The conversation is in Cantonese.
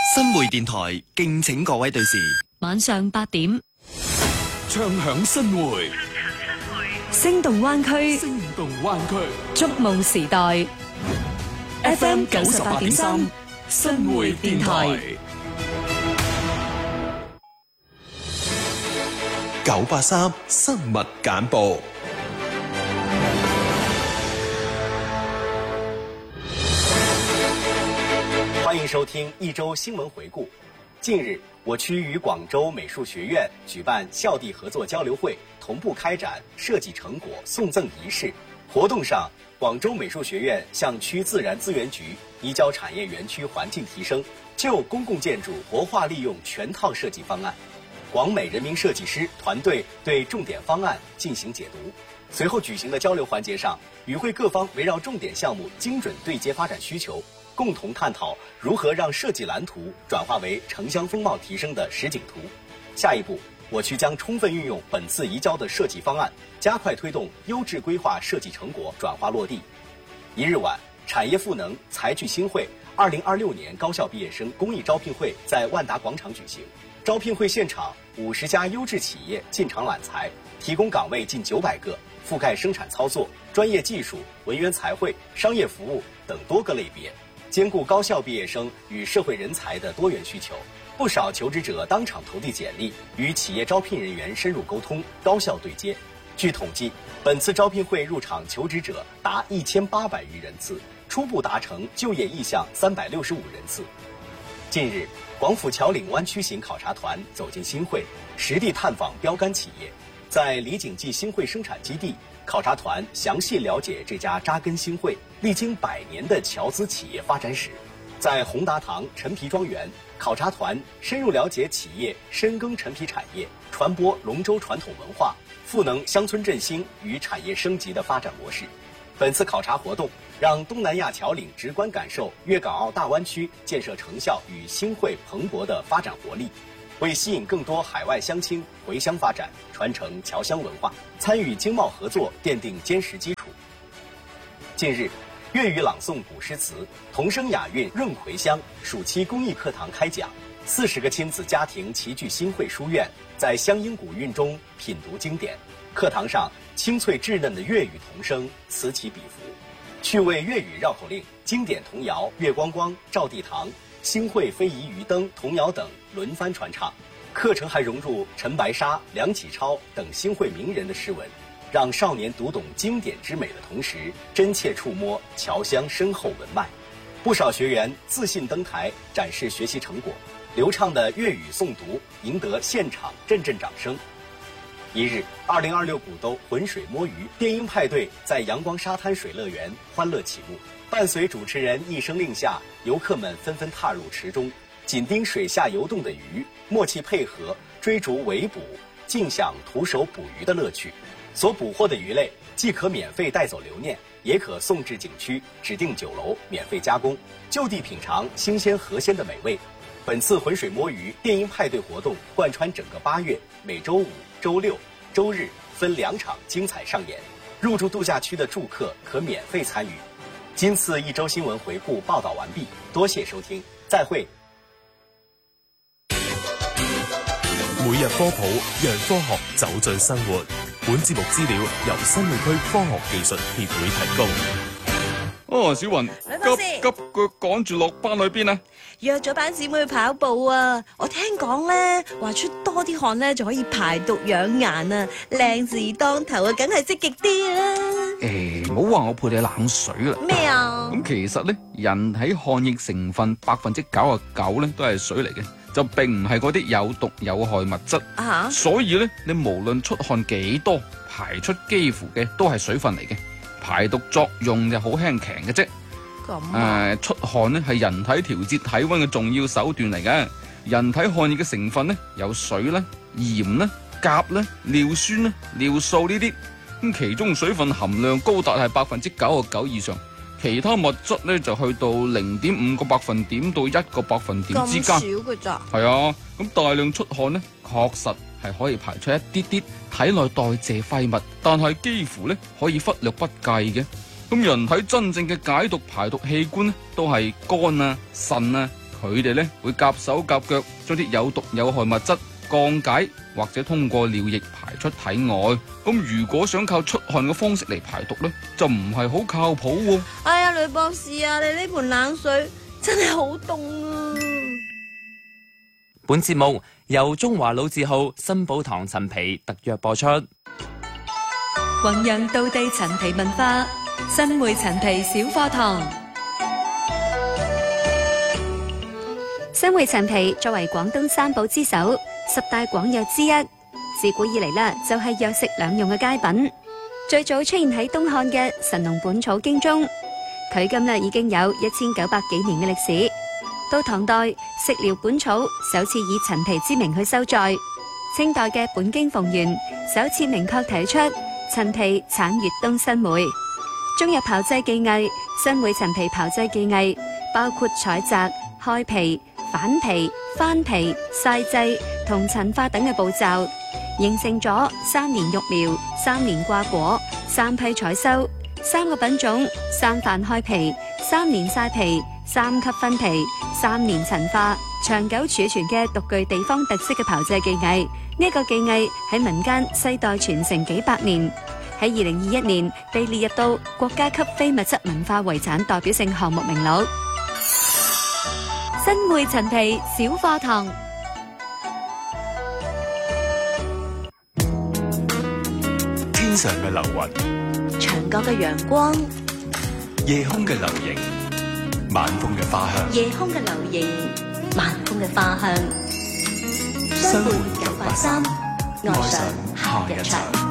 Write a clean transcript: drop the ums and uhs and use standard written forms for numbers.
新會電台敬請各位對視。 晚上8點， 唱響新會， 聲動灣區， 聲動灣區， 觸夢時代。FM 98.3新會電台 983新聞簡報。 欢迎收听一周新闻回顾。近日，我区与广州美术学院举办校地合作交流会，同步开展设计成果送赠仪式。活动上，广州美术学院向区自然资源局移交产业园区环境提升、旧公共建筑活化利用全套设计方案。广美人民设计师团队对重点方案进行解读。随后举行的交流环节上，与会各方围绕重点项目精准对接发展需求，共同探讨如何让设计蓝图转化为城乡风貌提升的实景图。下一步，我区将充分运用本次移交的设计方案，加快推动优质规划设计成果转化落地。一日晚，产业赋能财聚新会2026年高校毕业生公益招聘会在万达广场举行。招聘会现场，50家优质企业进场揽才，提供岗位近900个，覆盖生产操作、专业技术、文员财会、商业服务等多个类别，兼顾高校毕业生与社会人才的多元需求。不少求职者当场投递简历，与企业招聘人员深入沟通，高效对接。据统计，本次招聘会入场求职者达1800余人次，初步达成就业意向365人次。近日，广府桥岭湾区型考察团走进新会，实地探访标杆企业。在李锦记新会生产基地，考察团详细了解这家扎根新会、历经100年的侨资企业发展史。在宏达堂陈皮庄园，考察团深入了解企业深耕陈皮产业，传播龙舟传统文化，赋能乡村振兴与产业升级的发展模式。本次考察活动让东南亚侨岭直观感受粤港澳大湾区建设成效与新会蓬勃的发展活力，为吸引更多海外乡亲回乡发展、传承侨乡文化、参与经贸合作奠定坚实基础。近日，粤语朗诵古诗词、童声雅韵润葵乡暑期公益课堂开讲，40个亲子家庭齐聚新会书院，在乡音古韵中品读经典。课堂上，清脆稚嫩的粤语童声此起彼伏，趣味粤语绕口令、经典童谣《月光光》《赵地堂》《新会非遗鱼灯》童谣等轮番传唱。课程还融入陈白沙、梁启超等新会名人的诗文，让少年读懂经典之美的同时，真切触摸侨乡深厚文脉。不少学员自信登台展示学习成果，流畅的粤语诵读赢得现场阵阵掌声。一日，2026古兜浑水摸鱼电音派对在阳光沙滩水乐园欢乐启幕。伴随主持人一声令下，游客们纷纷踏入池中，紧盯水下游动的鱼，默契配合，追逐围捕，尽享徒手捕鱼的乐趣。所捕获的鱼类既可免费带走留念，也可送至景区指定酒楼免费加工，就地品尝新鲜河鲜的美味。本次浑水摸鱼电音派对活动贯穿整个8月，每周5、周6、周日分2场精彩上演。入住度假区的住客可免费参与。今次一周新闻回顾报道完毕，多謝收聽，再會。 每日科普，讓科學走進生活。本節目資料由新會區科學技術協會提供。 哦，小雲，急腳趕住落班去邊啊？ 約咗班姊妹去跑步啊！我聽講咧，話出多啲汗咧就可以排毒養顏啊，靚字當頭啊，梗係積極啲啦。 唔好話我潑你冷水啦。 咩啊？ 咁其實咧，人體汗液成分99%咧都係水嚟嘅，就並唔係嗰啲有毒有害物質。 啊！所以咧，你無論出汗幾多，排出幾乎嘅都係水分嚟嘅。排毒作用就好輕強嘅啫。出汗咧係人體調節體溫嘅重要手段嚟嘅。人體汗液嘅成分咧有水啦、鹽啦、鉀啦、尿酸啦、尿素呢啲。咁其中水分含量高達係99%以上，其他物質咧就去到0.5個百分點到1個百分點之間。 咁少嘅咋？ 係啊，咁大量出汗咧確實係可以排出一啲啲體內代謝廢物，但係幾乎咧可以忽略不計嘅。咁人體真正嘅解毒排毒器官咧，都係肝啊、腎啊、 佢哋呢會夾手夾腳將啲有毒有害物質降解，或者通過尿液排出體外。咁如果想靠出汗嘅方式嚟排毒呢，就唔係好靠譜喎。 哎呀，呂博士啊，你呢盆冷水真係好凍啊！ 本節目由中華老字號新寶堂陳皮特約播出。 弘揚道地陳皮文化，新會陳皮小課堂。 新會陳皮作為廣東三寶之首、十大廣藥之一，自古以嚟呢就係藥食兩用嘅佳品。最早出現喺東漢嘅《神農本草經》中，距今呢已經有1900幾年嘅歷史。到唐代，《食療本草》首次以陳皮之名去收載。清代嘅《本經蓬原》首次明確提出陳皮產越冬新會。中藥炮製技藝，新會陳皮炮製技藝包括採摘、開皮、反皮、翻皮、曬製同陳化等嘅步驟，形成咗3年育苗、3年掛果、3批採收、3個品種、3瓣開皮、3年曬皮、3級分皮、3年陳化，長久儲存嘅獨具地方特色嘅炮製技藝。呢個技藝喺民間世代傳承幾百年，喺2021年被列入到國家級非物質文化遺產代表性項目名錄。新會陳皮小課堂。 天上嘅流雲， 牆角嘅陽光， 夜空嘅流螢，晚風嘅花香。 夜空嘅流螢，晚風嘅花香。 相伴983，愛上下一場。